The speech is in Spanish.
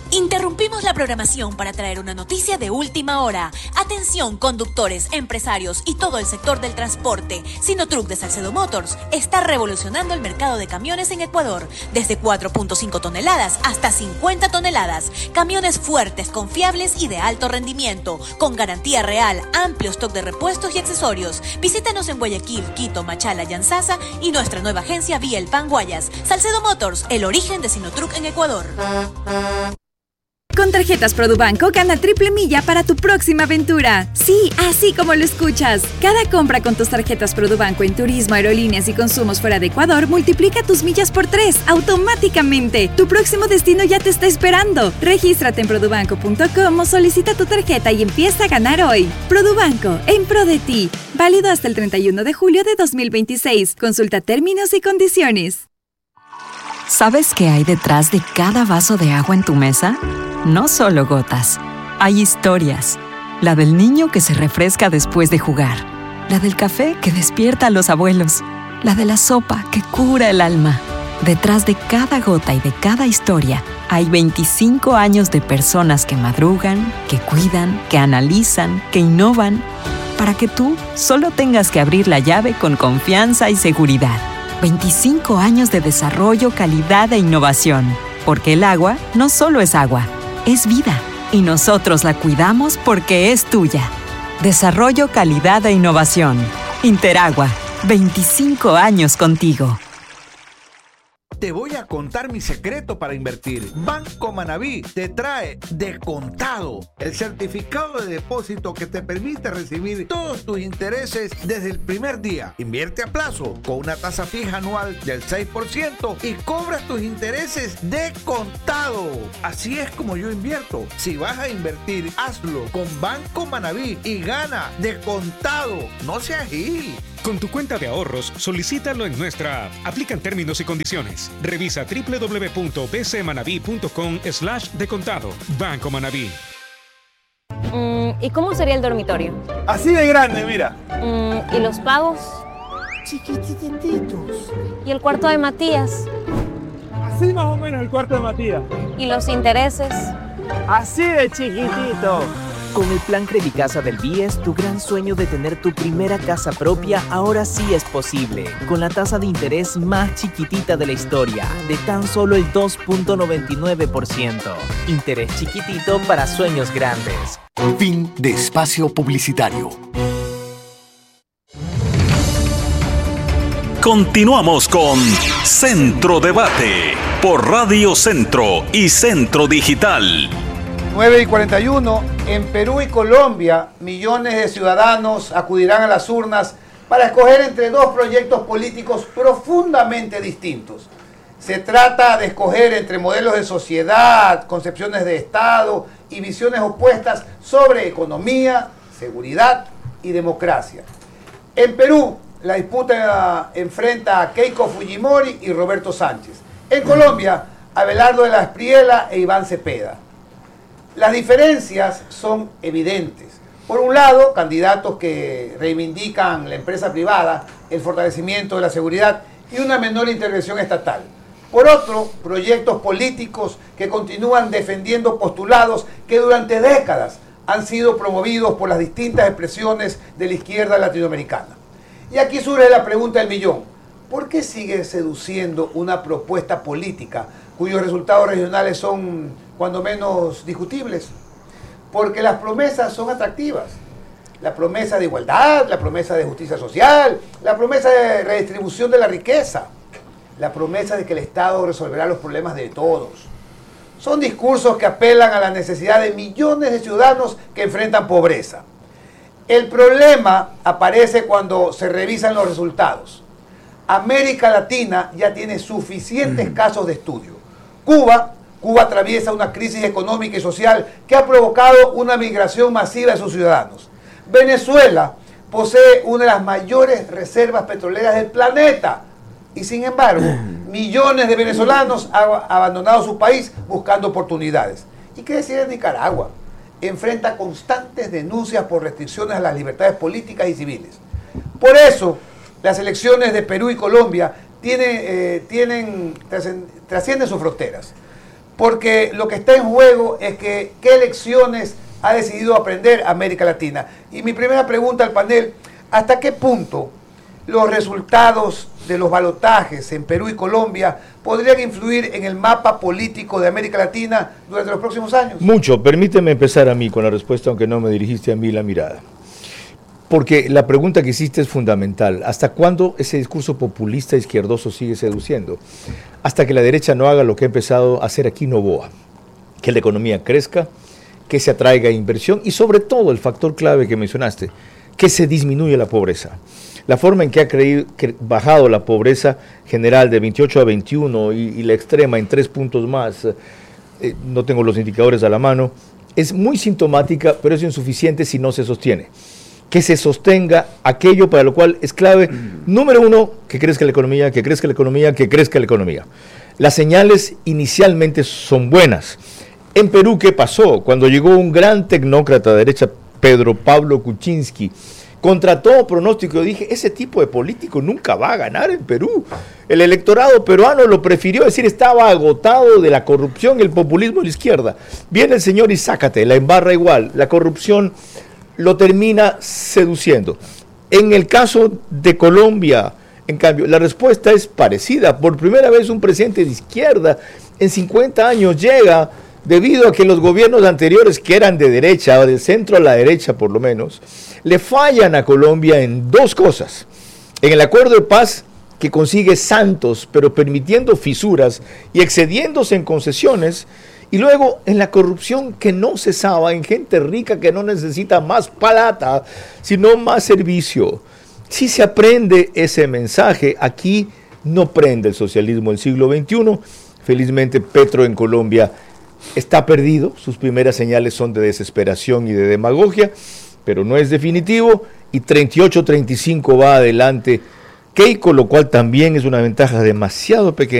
Interrumpimos la programación para traer una noticia de última hora. Atención, conductores, empresarios y todo el sector del transporte. Sinotruck de Salcedo Motors está revolucionando el mercado de camiones en Ecuador. Desde 4.5 toneladas hasta 50 toneladas. Camiones fuertes, confiables y de alto rendimiento. Con garantía real, amplio stock de repuestos y accesorios. Visítanos en Guayaquil, Quito, Machala, Yanzasa y nuestra nueva agencia Vía El Pan Guayas. Salcedo Motors, el origen de Sinotruck en Ecuador. Con tarjetas Produbanco gana triple milla para tu próxima aventura. Sí, así como lo escuchas. Cada compra con tus tarjetas Produbanco en turismo, aerolíneas y consumos fuera de Ecuador multiplica tus millas por 3 automáticamente. Tu próximo destino ya te está esperando. Regístrate en produbanco.com o solicita tu tarjeta y empieza a ganar hoy. Produbanco, en pro de ti. Válido hasta el 31 de julio de 2026. Consulta términos y condiciones. ¿Sabes qué hay detrás de cada vaso de agua en tu mesa? No solo gotas. Hay historias. La del niño que se refresca después de jugar. La del café que despierta a los abuelos. La de la sopa que cura el alma. Detrás de cada gota y de cada historia hay 25 años de personas que madrugan, que cuidan, que analizan, que innovan, para que tú solo tengas que abrir la llave con confianza y seguridad. 25 años de desarrollo, calidad e innovación. Porque el agua no solo es agua, es vida. Y nosotros la cuidamos porque es tuya. Desarrollo, calidad e innovación. Interagua. 25 años contigo. Te voy a contar mi secreto para invertir. Banco Manaví te trae Descontado, el certificado de depósito que te permite recibir todos tus intereses desde el primer día. Invierte a plazo con una tasa fija anual del 6% y cobras tus intereses de contado. Así es como yo invierto. Si vas a invertir, hazlo con Banco Manaví y gana de contado. No seas gil. Con tu cuenta de ahorros, solicítalo en nuestra app. Aplican términos y condiciones. Revisa www.bcmanaví.com/decontado. Banco Manaví. ¿Y cómo sería el dormitorio? Así de grande, mira. ¿Y los pagos? Chiquitititos. ¿Y el cuarto de Matías? Así más o menos el cuarto de Matías. ¿Y los intereses? Así de chiquitito. Con el plan Credicasa del BIES, tu gran sueño de tener tu primera casa propia ahora sí es posible. Con la tasa de interés más chiquitita de la historia, de tan solo el 2.99%. Interés chiquitito para sueños grandes. Fin de espacio publicitario. Continuamos con Centro Debate por Radio Centro y Centro Digital. 9:41, en Perú y Colombia, millones de ciudadanos acudirán a las urnas para escoger entre dos proyectos políticos profundamente distintos. Se trata de escoger entre modelos de sociedad, concepciones de Estado y visiones opuestas sobre economía, seguridad y democracia. En Perú, la disputa enfrenta a Keiko Fujimori y Roberto Sánchez. En Colombia, Abelardo de la Espriella e Iván Cepeda. Las diferencias son evidentes. Por un lado, candidatos que reivindican la empresa privada, el fortalecimiento de la seguridad y una menor intervención estatal. Por otro, proyectos políticos que continúan defendiendo postulados que durante décadas han sido promovidos por las distintas expresiones de la izquierda latinoamericana. Y aquí surge la pregunta del millón. ¿Por qué sigue seduciendo una propuesta política cuyos resultados regionales son cuando menos discutibles? Porque las promesas son atractivas. La promesa de igualdad, la promesa de justicia social, la promesa de redistribución de la riqueza, la promesa de que el Estado resolverá los problemas de todos. Son discursos que apelan a la necesidad de millones de ciudadanos que enfrentan pobreza. El problema aparece cuando se revisan los resultados. América Latina ya tiene suficientes casos de estudio. Cuba atraviesa una crisis económica y social que ha provocado una migración masiva de sus ciudadanos. Venezuela posee una de las mayores reservas petroleras del planeta y sin embargo, millones de venezolanos han abandonado su país buscando oportunidades. ¿Y qué decir de Nicaragua? Enfrenta constantes denuncias por restricciones a las libertades políticas y civiles. Por eso, las elecciones de Perú y Colombia trascienden sus fronteras. porque lo que está en juego es que qué lecciones ha decidido aprender América Latina. Y mi primera pregunta al panel, ¿hasta qué punto los resultados de los balotajes en Perú y Colombia podrían influir en el mapa político de América Latina durante los próximos años? Mucho. Permíteme empezar a mí con la respuesta, aunque no me dirigiste a mí la mirada. Porque la pregunta que hiciste es fundamental. ¿Hasta cuándo ese discurso populista izquierdoso sigue seduciendo? Hasta que la derecha no haga lo que ha empezado a hacer aquí Noboa. Que la economía crezca, que se atraiga inversión y sobre todo el factor clave que mencionaste, que se disminuya la pobreza. La forma en que ha bajado la pobreza general de 28 a 21 y la extrema en 3 puntos más, no tengo los indicadores a la mano, es muy sintomática, pero es insuficiente si no se sostiene. Que se sostenga aquello para lo cual es clave, número uno, que crezca la economía, que crezca la economía, que crezca la economía. Las señales inicialmente son buenas. En Perú, ¿qué pasó? Cuando llegó un gran tecnócrata de derecha, Pedro Pablo Kuczynski, contra todo pronóstico, dije, ese tipo de político nunca va a ganar en Perú. El electorado peruano lo prefirió, decir, estaba agotado de la corrupción y el populismo de la izquierda. Viene el señor y sácate, la embarra igual. La corrupción lo termina seduciendo. En el caso de Colombia, en cambio, la respuesta es parecida. Por primera vez un presidente de izquierda en 50 años llega, debido a que los gobiernos anteriores, que eran de derecha, o del centro a la derecha por lo menos, le fallan a Colombia en 2 cosas. En el acuerdo de paz que consigue Santos, pero permitiendo fisuras y excediéndose en concesiones, y luego en la corrupción que no cesaba, en gente rica que no necesita más plata, sino más servicio. Si se aprende ese mensaje, aquí no prende el socialismo del siglo XXI. Felizmente Petro en Colombia está perdido, sus primeras señales son de desesperación y de demagogia, pero no es definitivo, y 38-35 va adelante Keiko, lo cual también es una ventaja demasiado pequeña